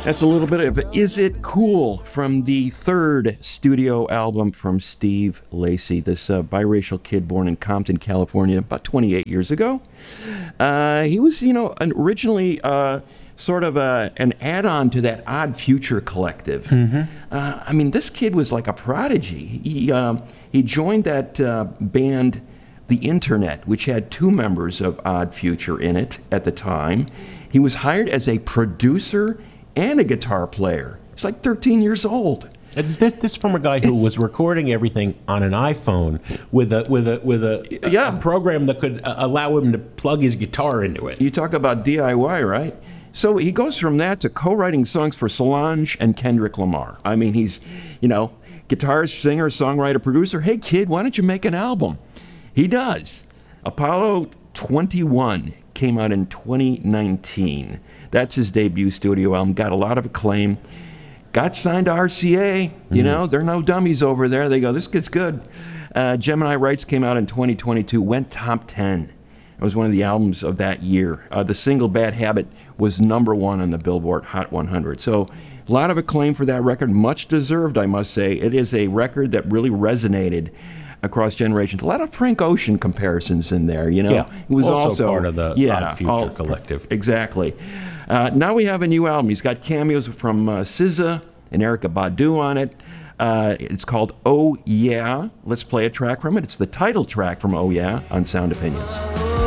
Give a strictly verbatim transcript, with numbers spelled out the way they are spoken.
That's a little bit of Is It Cool from the third studio album from Steve Lacy, this uh, biracial kid born in Compton, California, about twenty-eight years ago. Uh, he was, you know, originally uh, sort of a, an add-on to that Odd Future collective. Mm-hmm. Uh, I mean, this kid was like a prodigy. He, um, he joined that uh, band, The Internet, which had two members of Odd Future in it at the time. He was hired as a producer and a guitar player. He's like thirteen years old. This, this from a guy who was recording everything on an iPhone with a with a with a, a, yeah. a program that could uh, allow him to plug his guitar into it. You talk about D I Y, right? So he goes from that to co-writing songs for Solange and Kendrick Lamar. I mean, he's, you know, guitarist, singer, songwriter, producer. Hey, kid, why don't you make an album? He does. Apollo twenty-one came out in twenty nineteen. That's his debut studio album. Got a lot of acclaim. Got signed to R C A. You mm-hmm. know, they're no dummies over there. They go, this kid's good. Uh, Gemini Rights came out in twenty twenty-two. Went top ten. It was one of the albums of that year. Uh, the single Bad Habit was number one on the Billboard Hot one hundred. So a lot of acclaim for that record. Much deserved, I must say. It is a record that really resonated across generations. A lot of Frank Ocean comparisons in there, you know. Yeah, he was also, also part of the yeah, Odd Future all, collective. Exactly. Uh, now we have a new album. He's got cameos from uh, S Z A and Erykah Badu on it. Uh, it's called Oh Yeah. Let's play a track from it. It's the title track from Oh Yeah on Sound Opinions.